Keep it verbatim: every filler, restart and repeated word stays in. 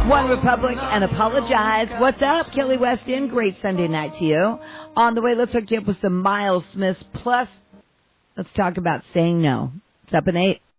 One Republic and apologize. What's up, Kelly West in? Great Sunday night to you. On the way, let's hook you up with some Miles Smith. Plus, let's talk about saying no. It's up in eight.